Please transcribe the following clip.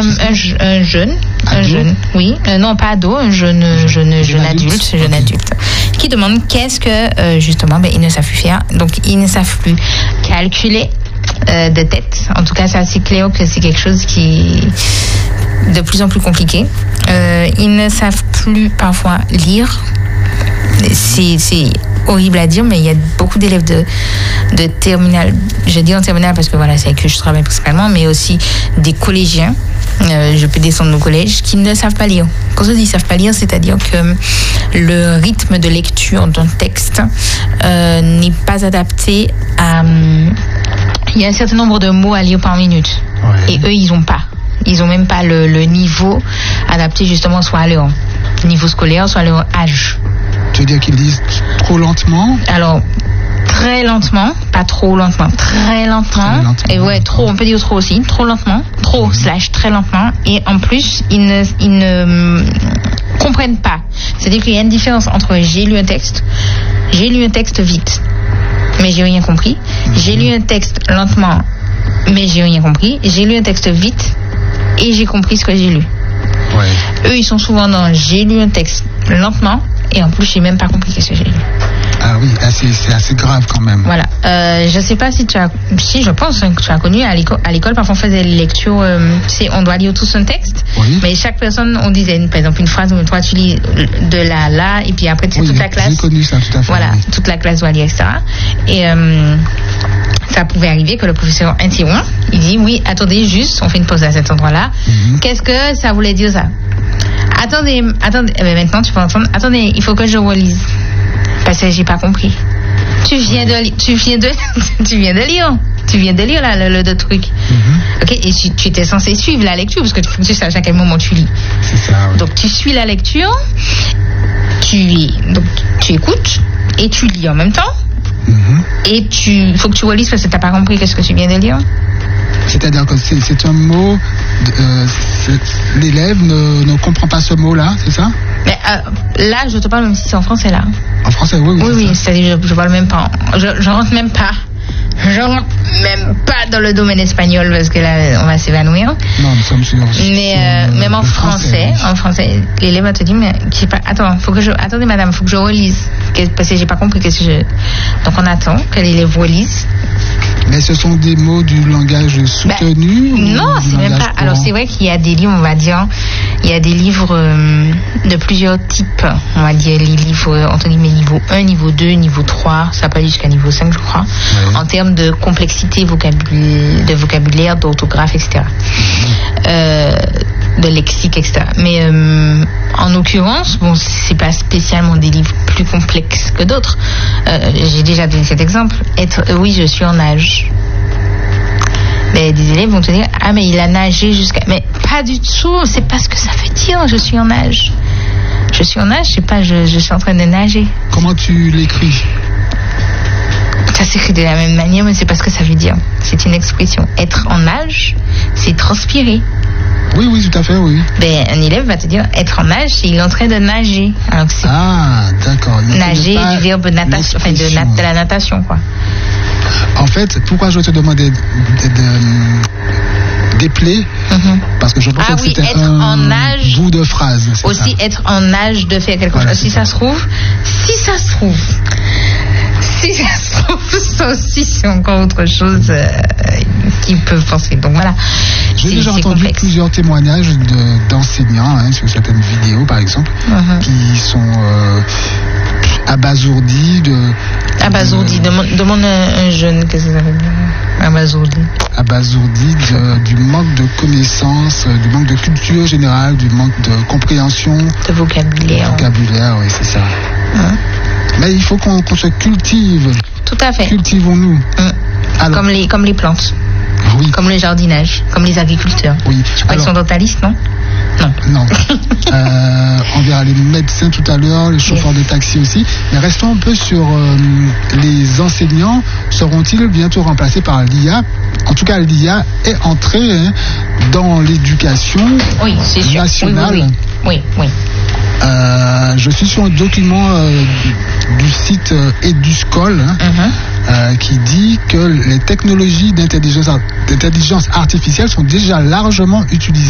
Un jeune, oui. Non, pas ado, un jeune adulte, qui demande qu'est-ce que, justement, ils ne savent plus faire. Donc, ils ne savent plus calculer de tête. En tout cas, c'est assez clair que c'est quelque chose qui est de plus en plus compliqué. Ils ne savent plus parfois lire. C'est horrible à dire, mais il y a beaucoup d'élèves de terminale. Je dis en terminale parce que voilà, c'est avec eux que je travaille principalement, mais aussi des collégiens. Je peux descendre au collège qui ne savent pas lire. Quand je dis savent pas lire, c'est-à-dire que le rythme de lecture d'un texte n'est pas adapté à. Il y a un certain nombre de mots à lire par minute. Ouais. Et eux, ils n'ont pas. Ils n'ont même pas le niveau adapté justement soit à leur niveau scolaire, soit à leur âge. Tu veux dire qu'ils lisent trop lentement? Alors, très lentement, pas trop lentement, très lentement. Et ouais, trop, on peut dire trop aussi, trop lentement, très lentement. Et en plus, ils ne comprennent pas. C'est-à-dire qu'il y a une différence entre j'ai lu un texte vite, mais j'ai rien compris. J'ai lu un texte lentement, mais j'ai rien compris. J'ai lu un texte vite et j'ai compris ce que j'ai lu. Ouais. Eux, ils sont souvent dans j'ai lu un texte lentement et en plus, j'ai même pas compris ce que j'ai lu. Ah oui, c'est assez grave quand même. Voilà. Je sais pas si je pense que tu as connu à l'école, parfois on faisait les lectures, on doit lire tous un texte, oui. Mais chaque personne, on disait, par exemple, une phrase où toi tu lis de là, et puis après c'est toute la classe. J'ai connu ça, tout à fait. Voilà, oui. Toute la classe doit lire, etc. Et ça pouvait arriver que le professeur interrompt, il dit, oui, attendez, juste, on fait une pause à cet endroit-là. Mm-hmm. Qu'est-ce que ça voulait dire ça? Attendez, maintenant tu peux entendre, attendez, il faut que je relise. Parce que j'ai pas compris. Tu viens de lire le truc. Mm-hmm. Ok, et tu étais censé suivre la lecture parce que tu sais à quel moment tu lis. C'est ça. Oui. Donc tu suis la lecture, tu écoutes et tu lis en même temps. Mm-hmm. Et faut que tu relises parce que t'as pas compris qu'est-ce que tu viens de lire. C'est-à-dire que c'est un mot, l'élève ne comprend pas ce mot-là, c'est ça? Mais là, je te parle même si c'est en français là. En français, oui. Oui, c'est-à-dire je parle même pas. Je rentre même pas. Je rentre même pas dans le domaine espagnol parce que là, on va s'évanouir. Non, nous sommes sûrs. Mais même en français, l'élève va te dire, mais attendez madame, faut que je relise parce que j'ai pas compris donc on attend que l'élève relise. Mais ce sont des mots du langage soutenu? Non, c'est même pas. Alors c'est vrai qu'il y a des livres, on va dire, il y a des livres de plusieurs types. On va dire les livres entre guillemets niveau 1, niveau 2, niveau 3, ça peut aller jusqu'à niveau 5, je crois. Ouais. En termes de complexité de vocabulaire, d'orthographe, etc. De lexique, etc. Mais en l'occurrence, c'est pas spécialement des livres plus complexes que d'autres. J'ai déjà donné cet exemple. Oui, je suis en nage. Mais des élèves vont te dire, ah mais il a nagé jusqu'à... Mais pas du tout, c'est pas ce que ça veut dire, je suis en nage. Je suis en nage, c'est pas je suis en train de nager. Comment tu l'écris? Ça s'écrit de la même manière, mais c'est pas ce que ça veut dire. C'est une expression. Être en nage, c'est transpirer. Oui, tout à fait, oui. Un élève va te dire, être en nage, c'est il est en train de nager. Alors que c'est d'accord. Nager du verbe natation, de la natation, quoi. En fait, pourquoi je te demandais d'épeler, parce que je pense que c'était un bout de phrase. Aussi ça. Être en âge de faire quelque chose. Si ça se trouve, ça aussi c'est encore autre chose qu'ils peuvent penser. Donc voilà. J'ai déjà entendu plusieurs témoignages d'enseignants sur certaines vidéos, par exemple, qui sont abasourdis demande un jeune, qu'est-ce que ça veut dire? Abasourdi du manque de connaissances, du manque de culture générale, du manque de compréhension. De vocabulaire. Oui, c'est ça. Mais il faut qu'on se cultive. Tout à fait. Cultivons-nous. Alors, comme les plantes. Oui. Comme le jardinage, comme les agriculteurs. Oui. Ils sont dentalistes, non? Non. On verra les médecins tout à l'heure, les chauffeurs de taxi aussi. Mais restons un peu sur les enseignants. Seront-ils bientôt remplacés par l'IA? En tout cas, l'IA est entrée dans l'éducation nationale. Oui. Je suis sur un document du site Eduscol qui dit que les technologies d'intelligence artificielle sont déjà largement utilisées